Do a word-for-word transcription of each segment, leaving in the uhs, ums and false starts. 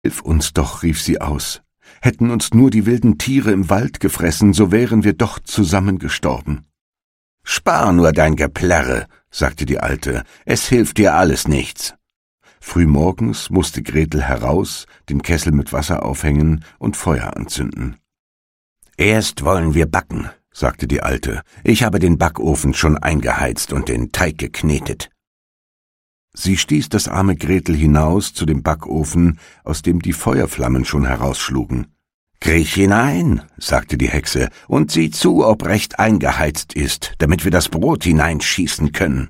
Hilf uns doch, rief sie aus. Hätten uns nur die wilden Tiere im Wald gefressen, so wären wir doch zusammen gestorben. »Spar nur dein Geplärre«, sagte die Alte, »es hilft dir alles nichts.« Frühmorgens musste Gretel heraus, den Kessel mit Wasser aufhängen und Feuer anzünden. »Erst wollen wir backen«, sagte die Alte, »ich habe den Backofen schon eingeheizt und den Teig geknetet.« Sie stieß das arme Gretel hinaus zu dem Backofen, aus dem die Feuerflammen schon herausschlugen. »Kriech hinein«, sagte die Hexe, »und sieh zu, ob recht eingeheizt ist, damit wir das Brot hineinschießen können.«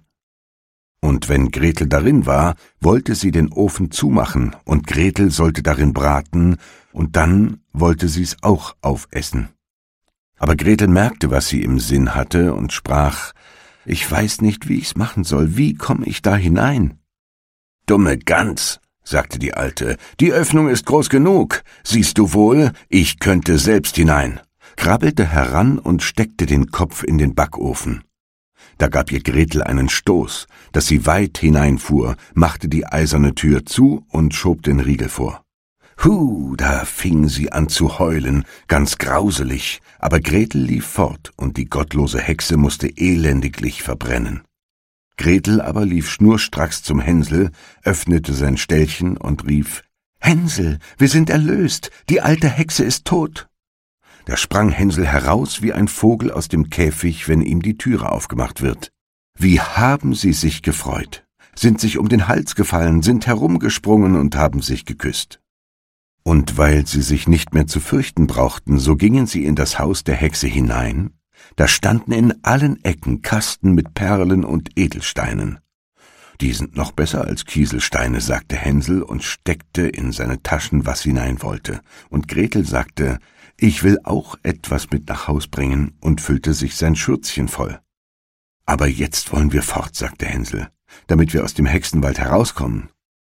Und wenn Gretel darin war, wollte sie den Ofen zumachen, und Gretel sollte darin braten, und dann wollte sie's auch aufessen. Aber Gretel merkte, was sie im Sinn hatte, und sprach, »Ich weiß nicht, wie ich's machen soll, wie komm ich da hinein?« »Dumme Gans«, sagte die Alte, »die Öffnung ist groß genug. Siehst du wohl, ich könnte selbst hinein«, krabbelte heran und steckte den Kopf in den Backofen. Da gab ihr Gretel einen Stoß, dass sie weit hineinfuhr, machte die eiserne Tür zu und schob den Riegel vor. Hu, da fing sie an zu heulen, ganz grauselig, aber Gretel lief fort, und die gottlose Hexe musste elendiglich verbrennen. Gretel aber lief schnurstracks zum Hänsel, öffnete sein Ställchen und rief, »Hänsel, wir sind erlöst, die alte Hexe ist tot!« Da sprang Hänsel heraus wie ein Vogel aus dem Käfig, wenn ihm die Türe aufgemacht wird. Wie haben sie sich gefreut, sind sich um den Hals gefallen, sind herumgesprungen und haben sich geküsst. Und weil sie sich nicht mehr zu fürchten brauchten, so gingen sie in das Haus der Hexe hinein. Da standen in allen Ecken Kasten mit Perlen und Edelsteinen. »Die sind noch besser als Kieselsteine«, sagte Hänsel und steckte in seine Taschen, was hinein wollte. Und Gretel sagte, »Ich will auch etwas mit nach Haus bringen«, und füllte sich sein Schürzchen voll. »Aber jetzt wollen wir fort«, sagte Hänsel, »damit wir aus dem Hexenwald herauskommen.«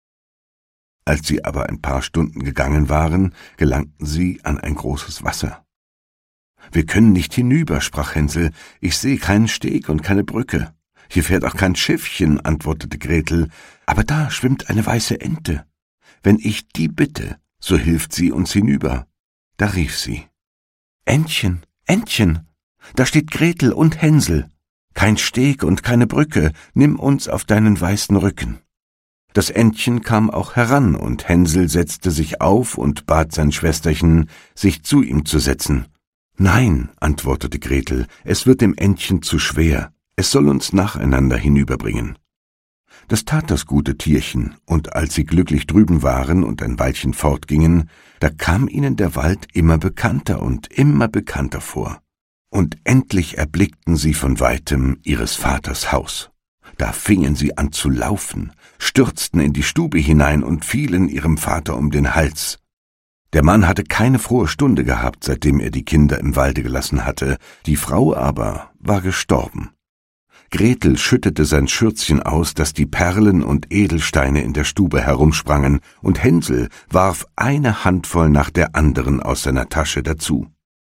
Als sie aber ein paar Stunden gegangen waren, gelangten sie an ein großes Wasser. »Wir können nicht hinüber«, sprach Hänsel, »ich sehe keinen Steg und keine Brücke. Hier fährt auch kein Schiffchen«, antwortete Gretel, »aber da schwimmt eine weiße Ente. Wenn ich die bitte, so hilft sie uns hinüber.« Da rief sie, »Entchen, Entchen, da steht Gretel und Hänsel. Kein Steg und keine Brücke, nimm uns auf deinen weißen Rücken.« Das Entchen kam auch heran, und Hänsel setzte sich auf und bat sein Schwesterchen, sich zu ihm zu setzen. »Nein«, antwortete Gretel, »es wird dem Entchen zu schwer, es soll uns nacheinander hinüberbringen.« Das tat das gute Tierchen, und als sie glücklich drüben waren und ein Weilchen fortgingen, da kam ihnen der Wald immer bekannter und immer bekannter vor. Und endlich erblickten sie von weitem ihres Vaters Haus. Da fingen sie an zu laufen, stürzten in die Stube hinein und fielen ihrem Vater um den Hals. Der Mann hatte keine frohe Stunde gehabt, seitdem er die Kinder im Walde gelassen hatte, die Frau aber war gestorben. Gretel schüttete sein Schürzchen aus, dass die Perlen und Edelsteine in der Stube herumsprangen, und Hänsel warf eine Handvoll nach der anderen aus seiner Tasche dazu.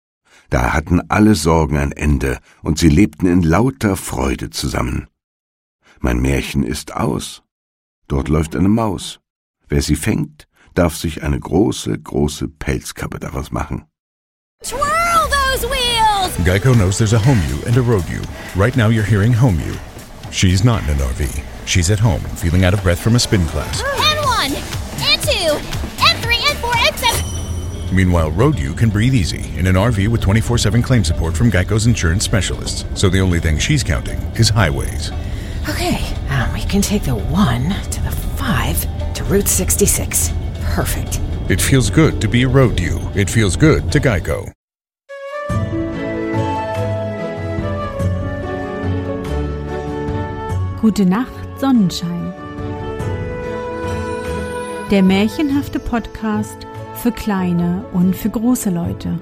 Da hatten alle Sorgen ein Ende, und sie lebten in lauter Freude zusammen. Mein Märchen ist aus. Dort läuft eine Maus. Wer sie fängt, darf sich eine große, große Pelzkappe daraus machen. Twirl those wheels! Geico knows there's a home you and a road you. Right now you're hearing home you. She's not in an R V. She's at home, feeling out of breath from a spin class. And one, and two, and three, and four, and seven. Meanwhile, road you can breathe easy in an R V with twenty-four seven claim support from Geico's insurance specialists. So the only thing she's counting is highways. Okay, um, we can take the one to the five to Route sixty-six. Perfect. It feels good to be a road you. It feels good to Geico. Gute Nacht, Sonnenschein. Der märchenhafte Podcast für kleine und für große Leute.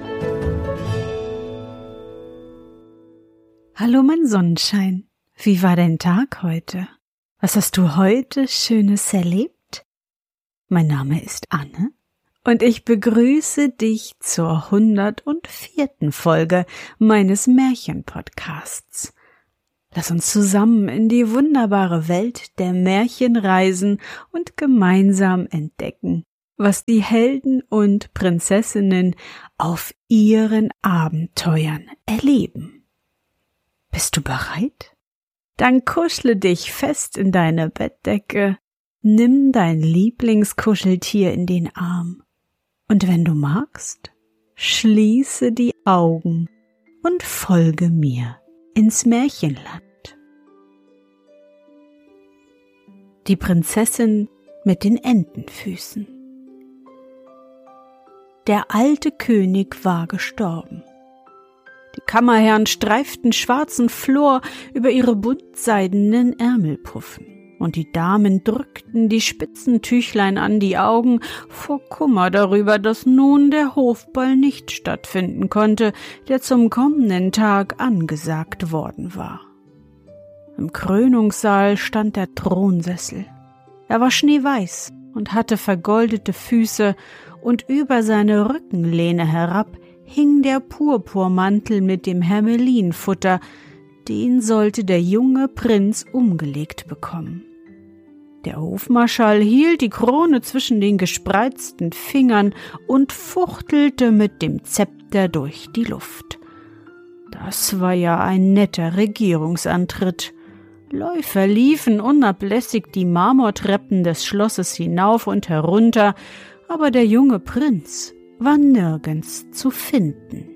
Hallo, mein Sonnenschein. Wie war dein Tag heute? Was hast du heute Schönes erlebt? Mein Name ist Anne und ich begrüße dich zur hundertvierten Folge meines Märchenpodcasts. Lass uns zusammen in die wunderbare Welt der Märchen reisen und gemeinsam entdecken, was die Helden und Prinzessinnen auf ihren Abenteuern erleben. Bist du bereit? Dann kuschle dich fest in deine Bettdecke, nimm dein Lieblingskuscheltier in den Arm und wenn du magst, schließe die Augen und folge mir ins Märchenland. Die Prinzessin mit den Entenfüßen. Der alte König war gestorben. Die Kammerherren streiften schwarzen Flor über ihre buntseidenen Ärmelpuffen, und die Damen drückten die spitzen Tüchlein an die Augen vor Kummer darüber, dass nun der Hofball nicht stattfinden konnte, der zum kommenden Tag angesagt worden war. Im Krönungssaal stand der Thronsessel. Er war schneeweiß und hatte vergoldete Füße, und über seine Rückenlehne herab hing der Purpurmantel mit dem Hermelinfutter, den sollte der junge Prinz umgelegt bekommen. Der Hofmarschall hielt die Krone zwischen den gespreizten Fingern und fuchtelte mit dem Zepter durch die Luft. Das war ja ein netter Regierungsantritt. Läufer liefen unablässig die Marmortreppen des Schlosses hinauf und herunter, aber der junge Prinz war nirgends zu finden.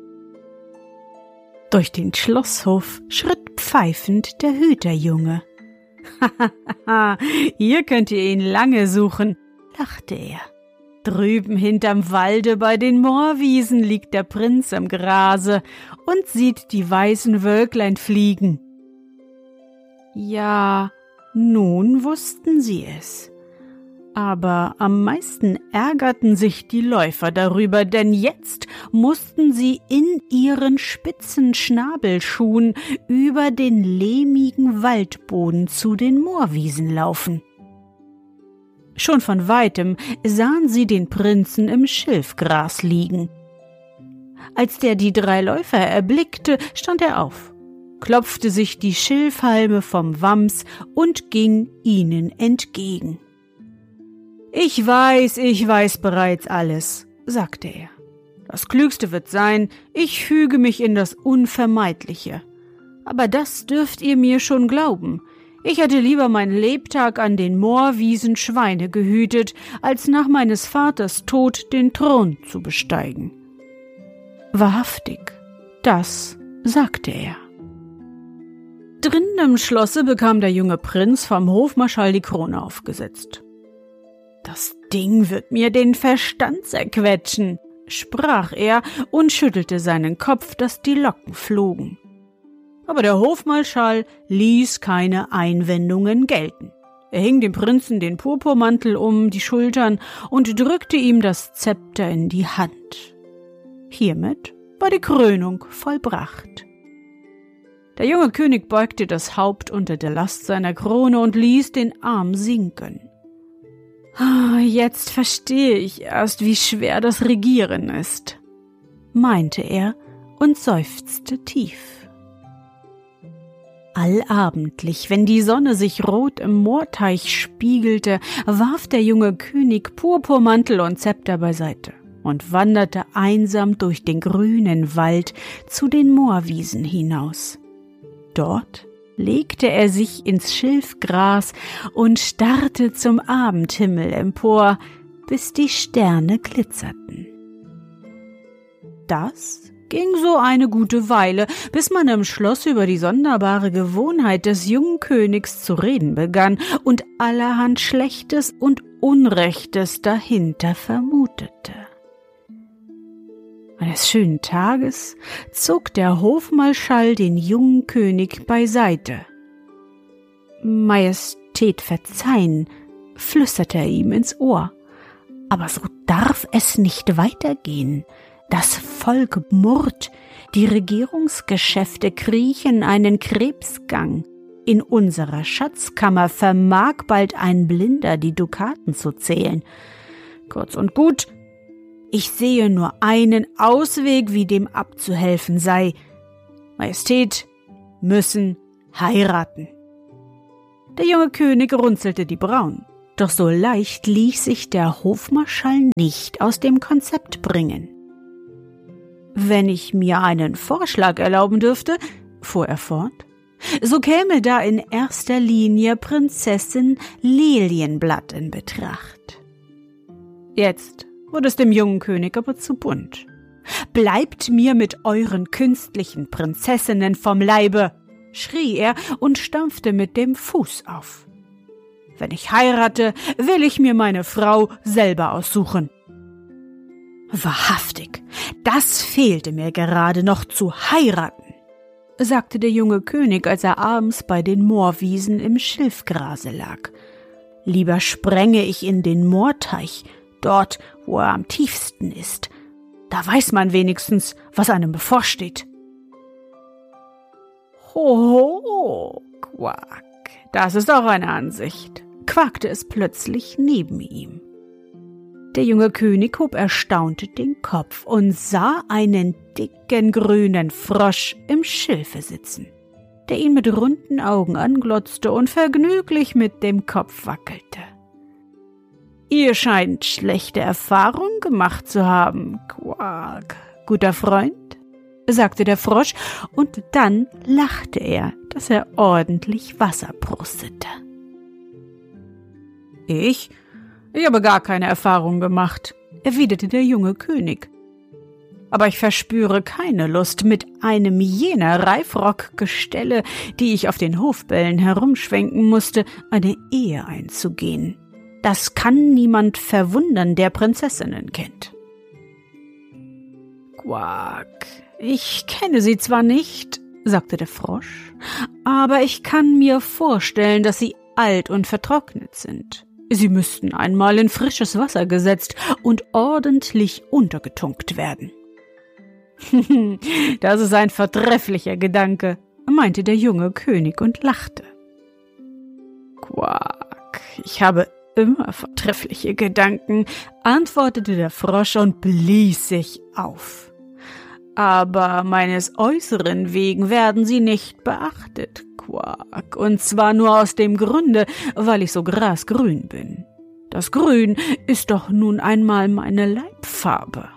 Durch den Schlosshof schritt pfeifend der Hüterjunge. »Hahaha, hier könnt ihr ihn lange suchen«, lachte er. »Drüben hinterm Walde bei den Moorwiesen liegt der Prinz im Grase und sieht die weißen Wölklein fliegen.« Ja, nun wussten sie es. Aber am meisten ärgerten sich die Läufer darüber, denn jetzt mussten sie in ihren spitzen Schnabelschuhen über den lehmigen Waldboden zu den Moorwiesen laufen. Schon von weitem sahen sie den Prinzen im Schilfgras liegen. Als der die drei Läufer erblickte, stand er auf, klopfte sich die Schilfhalme vom Wams und ging ihnen entgegen. »Ich weiß, ich weiß bereits alles«, sagte er. »Das Klügste wird sein, ich füge mich in das Unvermeidliche. Aber das dürft ihr mir schon glauben. Ich hätte lieber meinen Lebtag an den Moorwiesen Schweine gehütet, als nach meines Vaters Tod den Thron zu besteigen.« Wahrhaftig, das sagte er. Drinnen im Schlosse bekam der junge Prinz vom Hofmarschall die Krone aufgesetzt. »Das Ding wird mir den Verstand zerquetschen«, sprach er und schüttelte seinen Kopf, dass die Locken flogen. Aber der Hofmarschall ließ keine Einwendungen gelten. Er hing dem Prinzen den Purpurmantel um die Schultern und drückte ihm das Zepter in die Hand. Hiermit war die Krönung vollbracht. Der junge König beugte das Haupt unter der Last seiner Krone und ließ den Arm sinken. Ah, jetzt verstehe ich erst, wie schwer das Regieren ist, meinte er und seufzte tief. Allabendlich, wenn die Sonne sich rot im Moorteich spiegelte, warf der junge König Purpurmantel und Zepter beiseite und wanderte einsam durch den grünen Wald zu den Moorwiesen hinaus. Dort legte er sich ins Schilfgras und starrte zum Abendhimmel empor, bis die Sterne glitzerten. Das ging so eine gute Weile, bis man im Schloss über die sonderbare Gewohnheit des jungen Königs zu reden begann und allerhand Schlechtes und Unrechtes dahinter vermutete. Eines schönen Tages zog der Hofmarschall den jungen König beiseite. »Majestät verzeihen«, flüsterte er ihm ins Ohr, »aber so darf es nicht weitergehen. Das Volk murrt, die Regierungsgeschäfte kriechen einen Krebsgang. In unserer Schatzkammer vermag bald ein Blinder die Dukaten zu zählen. Kurz und gut, ich sehe nur einen Ausweg, wie dem abzuhelfen sei. Majestät müssen heiraten.« Der junge König runzelte die Brauen. Doch so leicht ließ sich der Hofmarschall nicht aus dem Konzept bringen. »Wenn ich mir einen Vorschlag erlauben dürfte«, fuhr er fort, »so käme da in erster Linie Prinzessin Lilienblatt in Betracht.« Jetzt wurde es dem jungen König aber zu bunt. »Bleibt mir mit euren künstlichen Prinzessinnen vom Leibe«, schrie er und stampfte mit dem Fuß auf. »Wenn ich heirate, will ich mir meine Frau selber aussuchen.« »Wahrhaftig, das fehlte mir gerade noch zu heiraten«, sagte der junge König, als er abends bei den Moorwiesen im Schilfgrase lag. »Lieber sprenge ich in den Moorteich, dort, wo er am tiefsten ist. Da weiß man wenigstens, was einem bevorsteht.« »Hoho, Quack, das ist auch eine Ansicht«, quakte es plötzlich neben ihm. Der junge König hob erstaunt den Kopf und sah einen dicken grünen Frosch im Schilfe sitzen, der ihn mit runden Augen anglotzte und vergnüglich mit dem Kopf wackelte. »Ihr scheint schlechte Erfahrungen gemacht zu haben, Quack, guter Freund«, sagte der Frosch, und dann lachte er, dass er ordentlich Wasser prustete. »Ich? Ich habe gar keine Erfahrung gemacht«, erwiderte der junge König. »Aber ich verspüre keine Lust, mit einem jener Reifrockgestelle, die ich auf den Hofbällen herumschwenken musste, eine Ehe einzugehen. Das kann niemand verwundern, der Prinzessinnen kennt.« »Quack, ich kenne sie zwar nicht«, sagte der Frosch, »aber ich kann mir vorstellen, dass sie alt und vertrocknet sind. Sie müssten einmal in frisches Wasser gesetzt und ordentlich untergetunkt werden.« »Das ist ein vortrefflicher Gedanke«, meinte der junge König und lachte. »Quack, ich habe immer vortreffliche Gedanken«, antwortete der Frosch und blies sich auf. »Aber meines Äußeren wegen werden sie nicht beachtet, Quack, und zwar nur aus dem Grunde, weil ich so grasgrün bin. Das Grün ist doch nun einmal meine Leibfarbe.«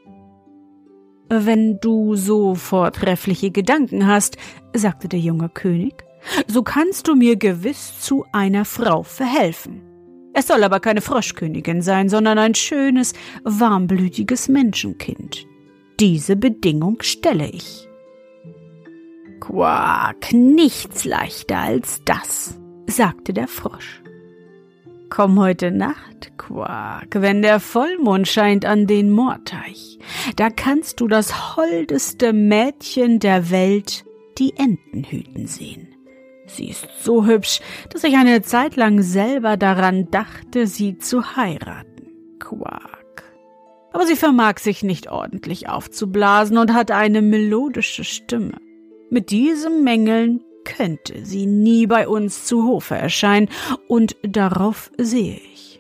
»Wenn du so vortreffliche Gedanken hast«, sagte der junge König, »so kannst du mir gewiss zu einer Frau verhelfen. Es soll aber keine Froschkönigin sein, sondern ein schönes, warmblütiges Menschenkind. Diese Bedingung stelle ich.« »Quack, nichts leichter als das«, sagte der Frosch. »Komm heute Nacht, Quack, wenn der Vollmond scheint an den Moorteich. Da kannst du das holdeste Mädchen der Welt, die Enten hüten, sehen. Sie ist so hübsch, dass ich eine Zeit lang selber daran dachte, sie zu heiraten, Quack. Aber sie vermag sich nicht ordentlich aufzublasen und hat eine melodische Stimme. Mit diesem Mängeln könnte sie nie bei uns zu Hofe erscheinen, und darauf sehe ich.«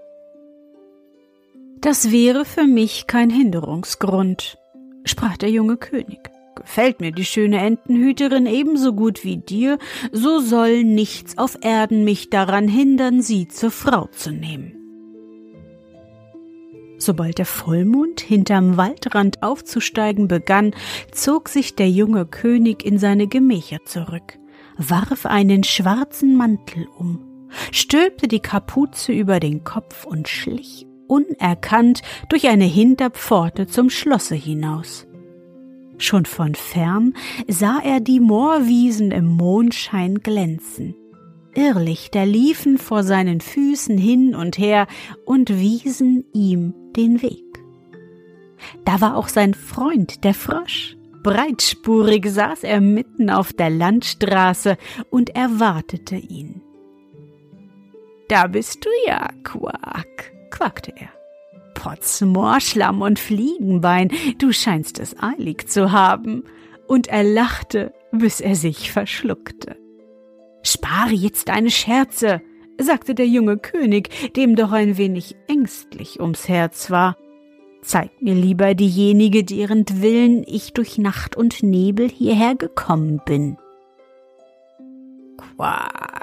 »Das wäre für mich kein Hinderungsgrund«, sprach der junge König. »Gefällt mir die schöne Entenhüterin ebenso gut wie dir, so soll nichts auf Erden mich daran hindern, sie zur Frau zu nehmen.« Sobald der Vollmond hinterm Waldrand aufzusteigen begann, zog sich der junge König in seine Gemächer zurück, warf einen schwarzen Mantel um, stülpte die Kapuze über den Kopf und schlich unerkannt durch eine Hinterpforte zum Schlosse hinaus. Schon von fern sah er die Moorwiesen im Mondschein glänzen. Irrlichter liefen vor seinen Füßen hin und her und wiesen ihm den Weg. Da war auch sein Freund, der Frosch. Breitspurig saß er mitten auf der Landstraße und erwartete ihn. »Da bist du ja, Quack«, quakte er. »Potz Moorschlamm und Fliegenbein, du scheinst es eilig zu haben.« Und er lachte, bis er sich verschluckte. »Spare jetzt deine Scherze«, sagte der junge König, dem doch ein wenig ängstlich ums Herz war. »Zeig mir lieber diejenige, derentwillen ich durch Nacht und Nebel hierher gekommen bin.« »Quack,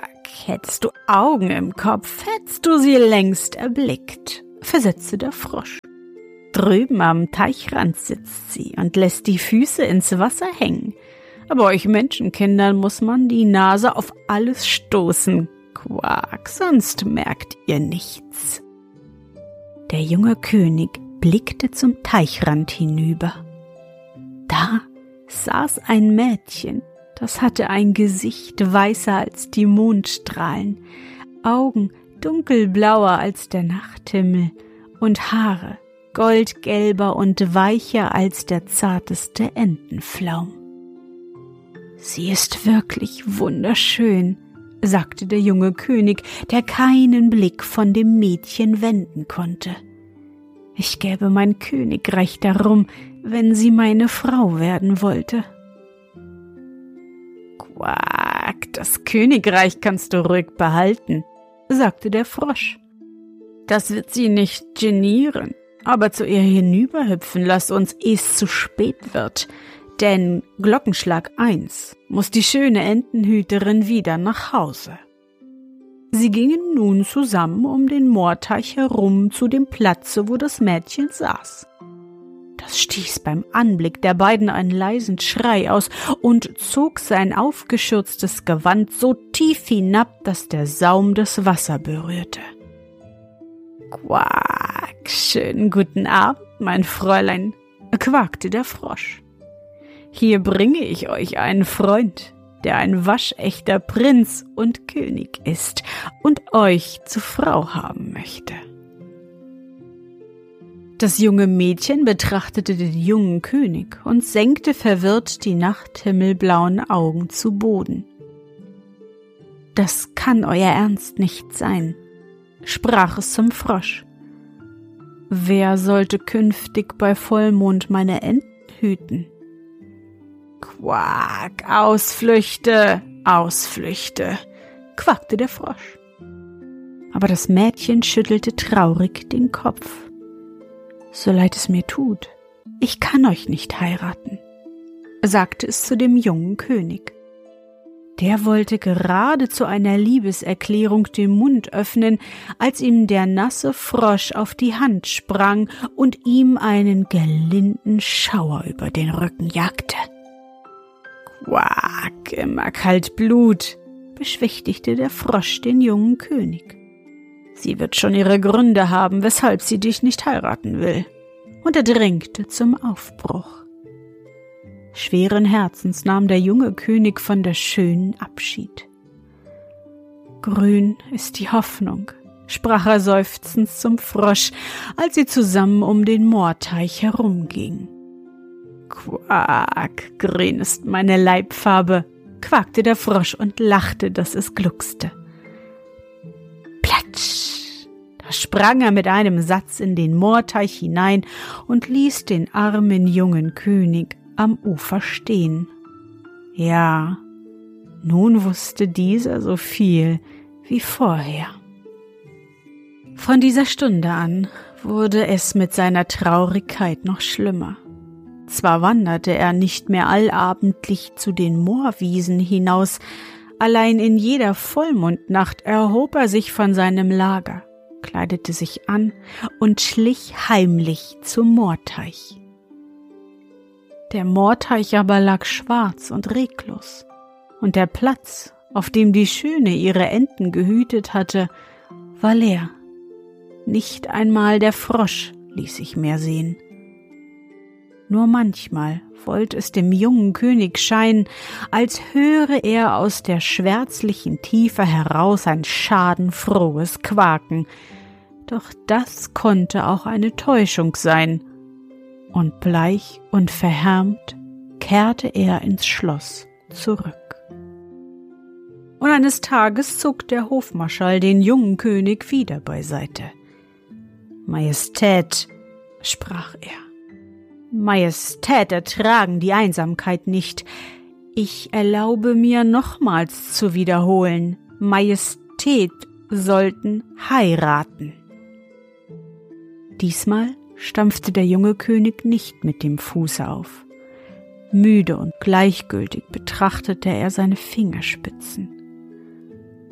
Hättest du Augen im Kopf, hättest du sie längst erblickt, versetzte der Frosch. Drüben am Teichrand sitzt sie und lässt die Füße ins Wasser hängen. Aber euch Menschenkindern muss man die Nase auf alles stoßen. Quack, sonst merkt ihr nichts. Der junge König blickte zum Teichrand hinüber. Da saß ein Mädchen, das hatte ein Gesicht weißer als die Mondstrahlen, Augen dunkelblauer als der Nachthimmel und Haare goldgelber und weicher als der zarteste Entenflaum. »Sie ist wirklich wunderschön«, sagte der junge König, der keinen Blick von dem Mädchen wenden konnte. »Ich gäbe mein Königreich darum, wenn sie meine Frau werden wollte.« »Quack, das Königreich kannst du ruhig behalten«, sagte der Frosch. »Das wird sie nicht genieren, aber zu ihr hinüberhüpfen lass uns, eh's zu spät wird, denn Glockenschlag eins muss die schöne Entenhüterin wieder nach Hause.« Sie gingen nun zusammen um den Moorteich herum zu dem Platze, wo das Mädchen saß. Das stieß beim Anblick der beiden einen leisen Schrei aus und zog sein aufgeschürztes Gewand so tief hinab, dass der Saum das Wasser berührte. »Quack, schönen guten Abend, mein Fräulein«, quakte der Frosch. »Hier bringe ich euch einen Freund, der ein waschechter Prinz und König ist und euch zur Frau haben möchte.« Das junge Mädchen betrachtete den jungen König und senkte verwirrt die nachthimmelblauen Augen zu Boden. »Das kann euer Ernst nicht sein«, sprach es zum Frosch. »Wer sollte künftig bei Vollmond meine Enten hüten?« »Quack, Ausflüchte, Ausflüchte«, quakte der Frosch. Aber das Mädchen schüttelte traurig den Kopf. »So leid es mir tut, ich kann euch nicht heiraten«, sagte es zu dem jungen König. Der wollte gerade zu einer Liebeserklärung den Mund öffnen, als ihm der nasse Frosch auf die Hand sprang und ihm einen gelinden Schauer über den Rücken jagte. »Quack, immer kalt Blut«, beschwichtigte der Frosch den jungen König. »Sie wird schon ihre Gründe haben, weshalb sie dich nicht heiraten will.« Und er drängte zum Aufbruch. Schweren Herzens nahm der junge König von der Schönen Abschied. »Grün ist die Hoffnung«, sprach er seufzend zum Frosch, als sie zusammen um den Moorteich herumgingen. »Quack, grün ist meine Leibfarbe«, quakte der Frosch und lachte, dass es gluckste. Platsch! Da sprang er mit einem Satz in den Moorteich hinein und ließ den armen jungen König am Ufer stehen. Ja, nun wusste dieser so viel wie vorher. Von dieser Stunde an wurde es mit seiner Traurigkeit noch schlimmer. Zwar wanderte er nicht mehr allabendlich zu den Moorwiesen hinaus, allein in jeder Vollmondnacht erhob er sich von seinem Lager, kleidete sich an und schlich heimlich zum Moorteich. Der Moorteich aber lag schwarz und reglos, und der Platz, auf dem die Schöne ihre Enten gehütet hatte, war leer. Nicht einmal der Frosch ließ sich mehr sehen. Nur manchmal wollte es dem jungen König scheinen, als höre er aus der schwärzlichen Tiefe heraus ein schadenfrohes Quaken. Doch das konnte auch eine Täuschung sein, und bleich und verhärmt kehrte er ins Schloss zurück. Und eines Tages zog der Hofmarschall den jungen König wieder beiseite. »Majestät«, sprach er, »Majestät ertragen die Einsamkeit nicht. Ich erlaube mir nochmals zu wiederholen, Majestät sollten heiraten.« Diesmal stampfte der junge König nicht mit dem Fuße auf. Müde und gleichgültig betrachtete er seine Fingerspitzen.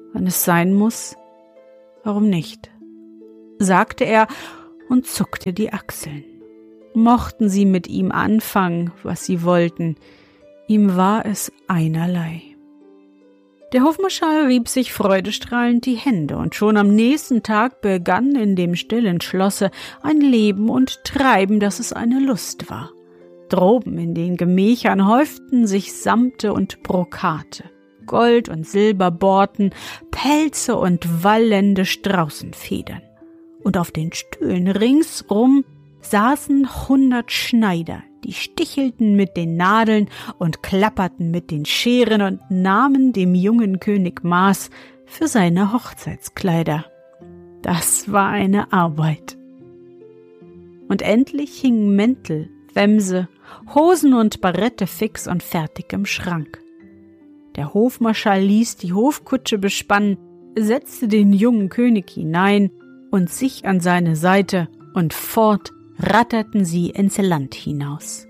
Wenn es sein muss, warum nicht? Sagte er und zuckte die Achseln. Mochten sie mit ihm anfangen, was sie wollten, ihm war es einerlei. Der Hofmarschall rieb sich freudestrahlend die Hände, und schon am nächsten Tag begann in dem stillen Schlosse ein Leben und Treiben, dass es eine Lust war. Droben in den Gemächern häuften sich Samte und Brokate, Gold- und Silberborten, Pelze und wallende Straußenfedern. Und auf den Stühlen ringsrum saßen hundert Schneider, die stichelten mit den Nadeln und klapperten mit den Scheren und nahmen dem jungen König Maß für seine Hochzeitskleider. Das war eine Arbeit. Und endlich hingen Mäntel, Wämse, Hosen und Barette fix und fertig im Schrank. Der Hofmarschall ließ die Hofkutsche bespannen, setzte den jungen König hinein und sich an seine Seite, und fort ratterten sie ins Land hinaus.